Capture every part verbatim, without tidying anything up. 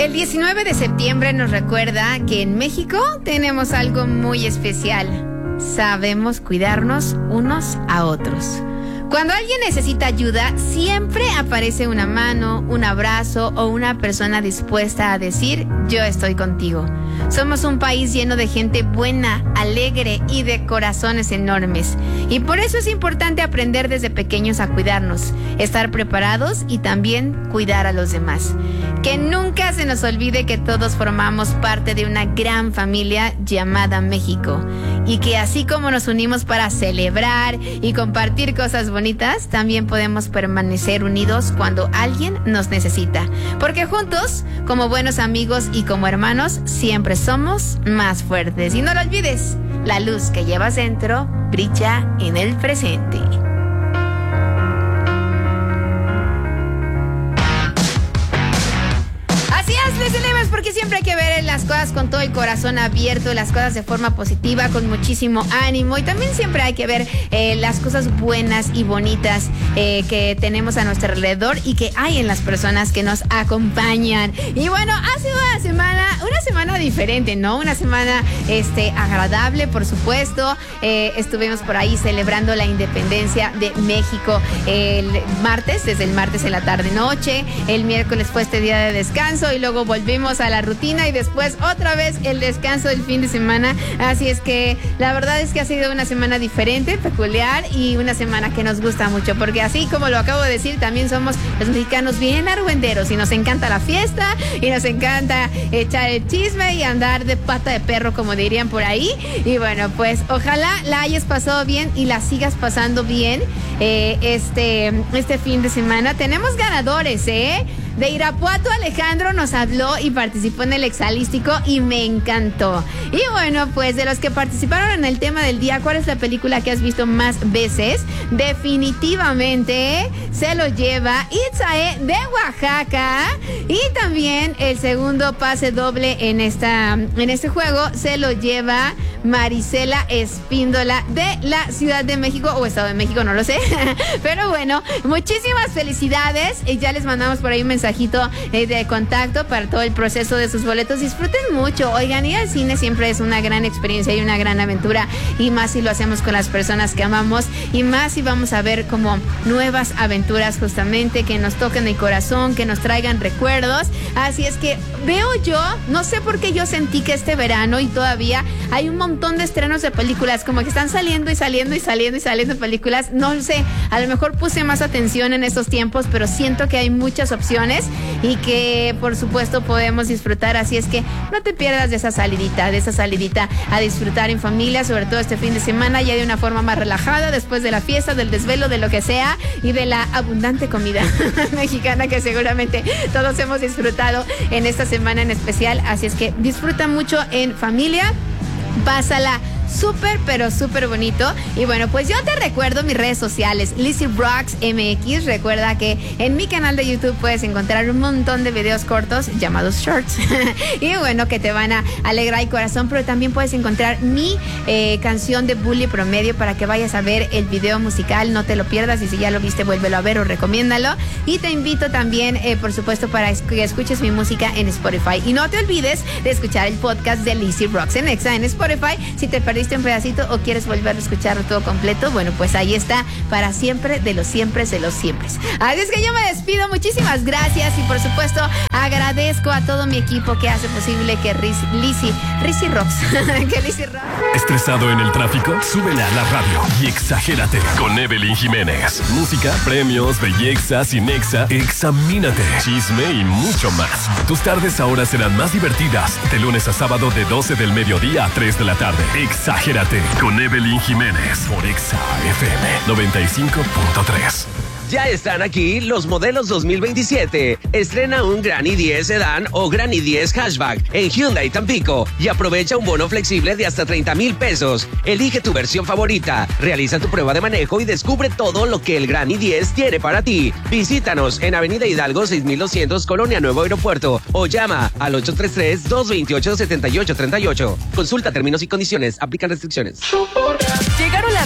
El diecinueve de septiembre nos recuerda que en México tenemos algo muy especial. Sabemos cuidarnos unos a otros. Cuando alguien necesita ayuda, siempre aparece una mano, un abrazo o una persona dispuesta a decir, yo estoy contigo. Somos un país lleno de gente buena, alegre y de corazones enormes. Y por eso es importante aprender desde pequeños a cuidarnos, estar preparados y también cuidar a los demás. Que nunca se nos olvide que todos formamos parte de una gran familia llamada México. Y que así como nos unimos para celebrar y compartir cosas bonitas, también podemos permanecer unidos cuando alguien nos necesita. Porque juntos, como buenos amigos y como hermanos, siempre somos más fuertes. Y no lo olvides, la luz que llevas dentro brilla en el presente. Les elevas porque siempre hay que ver las cosas con todo el corazón abierto, las cosas de forma positiva, con muchísimo ánimo, y también siempre hay que ver eh, las cosas buenas y bonitas eh, que tenemos a nuestro alrededor y que hay en las personas que nos acompañan. Y bueno, ha sido una semana, una semana diferente, ¿no? Una semana este, agradable, por supuesto. Eh, estuvimos por ahí celebrando la independencia de México el martes, desde el martes en la tarde-noche. El miércoles fue este día de descanso y luego volvimos a la rutina y después otra vez el descanso del fin de semana. Así es que la verdad es que ha sido una semana diferente, peculiar y una semana que nos gusta mucho, porque así como lo acabo de decir, también somos los mexicanos bien argüenderos y nos encanta la fiesta y nos encanta echar el chisme y andar de pata de perro, como dirían por ahí. Y bueno, pues ojalá la hayas pasado bien y la sigas pasando bien eh, este, este fin de semana. Tenemos ganadores, ¿eh? De Irapuato, Alejandro nos habló y participó en el Exalístico y me encantó. Y bueno, pues de los que participaron en el tema del día, ¿cuál es la película que has visto más veces? Definitivamente se lo lleva Itzae de Oaxaca. Y también el segundo pase doble en, esta, en este juego se lo lleva Marisela Espíndola de la Ciudad de México o Estado de México, no lo sé. Pero bueno, muchísimas felicidades. Y ya les mandamos por ahí un mensaje mensajito eh, de contacto para todo el proceso de sus boletos. Disfruten mucho, oigan, ir al cine siempre es una gran experiencia y una gran aventura, y más si lo hacemos con las personas que amamos, y más si vamos a ver como nuevas aventuras justamente que nos toquen el corazón, que nos traigan recuerdos. Así es que veo yo, no sé por qué yo sentí que este verano y todavía hay un montón de estrenos de películas, como que están saliendo y saliendo y saliendo y saliendo películas. No sé, a lo mejor puse más atención en estos tiempos, pero siento que hay muchas opciones y que por supuesto podemos disfrutar. Así es que no te pierdas de esa salidita, de esa salidita a disfrutar en familia, sobre todo este fin de semana, ya de una forma más relajada, después de la fiesta, del desvelo, de lo que sea, y de la abundante comida mexicana que seguramente todos hemos disfrutado en esta semana en especial. Así es que disfruta mucho en familia, pásala súper, pero súper bonito. Y bueno, pues yo te recuerdo mis redes sociales, Lizzy Rocks M X. Recuerda que en mi canal de YouTube puedes encontrar un montón de videos cortos llamados shorts y bueno, que te van a alegrar el corazón, pero también puedes encontrar mi eh, canción de Bully Promedio para que vayas a ver el video musical, no te lo pierdas, y si ya lo viste, vuélvelo a ver o recomiéndalo. Y te invito también, eh, por supuesto, para que escuches mi música en Spotify. Y no te olvides de escuchar el podcast de Lizzy Rocks en Exa en Spotify. Si te perdiste un pedacito o quieres volver a escucharlo todo completo, bueno, pues ahí está, para siempre de los siempre de los siempre. Así es que yo me despido, muchísimas gracias, y por supuesto agradezco a todo mi equipo que hace posible que Lizzy Lizzy Rocks que Lizzy Rocks. ¿Estresado en el tráfico? Súbele a la radio y exagérate con Evelyn Jiménez. Música, premios, belleza, Cinexa, examínate, chisme y mucho más. Tus tardes ahora serán más divertidas, de lunes a sábado de doce del mediodía a tres de la tarde. Exagérate con Evelyn Jiménez por Exa F M noventa y cinco punto tres. Ya están aquí los modelos dos mil veintisiete. Estrena un Gran i diez Sedan o Gran i diez Hatchback en Hyundai Tampico y aprovecha un bono flexible de hasta treinta mil pesos. Elige tu versión favorita, realiza tu prueba de manejo y descubre todo lo que el Gran i diez tiene para ti. Visítanos en Avenida Hidalgo seis mil doscientos, Colonia Nuevo Aeropuerto, o llama al ocho tres tres, dos dos ocho, siete ocho tres ocho. Consulta términos y condiciones, aplican restricciones. Llegaron las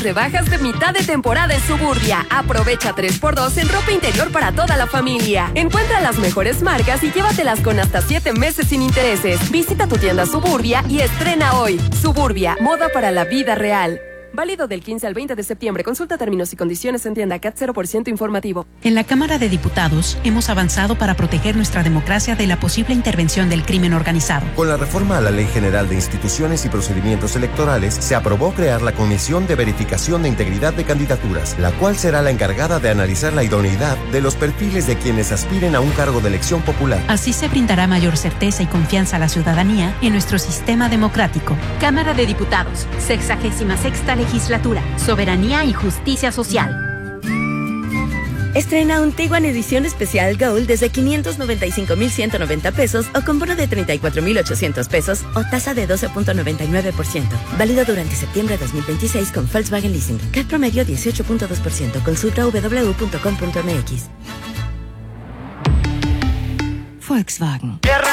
de bajas de mitad de temporada en Suburbia. Aprovecha tres por dos en ropa interior para toda la familia. Encuentra las mejores marcas y llévatelas con hasta siete meses sin intereses. Visita tu tienda Suburbia y estrena hoy. Suburbia, moda para la vida real. Válido del quince al veinte de septiembre. Consulta términos y condiciones en tienda C A T cero por ciento informativo. En la Cámara de Diputados hemos avanzado para proteger nuestra democracia de la posible intervención del crimen organizado. Con la reforma a la Ley General de Instituciones y Procedimientos Electorales, se aprobó crear la Comisión de Verificación de Integridad de Candidaturas, la cual será la encargada de analizar la idoneidad de los perfiles de quienes aspiren a un cargo de elección popular. Así se brindará mayor certeza y confianza a la ciudadanía en nuestro sistema democrático. Cámara de Diputados, sexagésima sexta legislatura, soberanía y justicia social. Estrena un Tiguan edición especial Gold desde quinientos noventa y cinco mil ciento noventa pesos o con bono de treinta y cuatro mil ochocientos pesos o tasa de doce punto noventa y nueve por ciento. Válido durante septiembre de dos mil veintiséis con Volkswagen Leasing. C A T promedio dieciocho punto dos por ciento. Consulta doble u doble u doble u punto com punto m x. Volkswagen. Guerra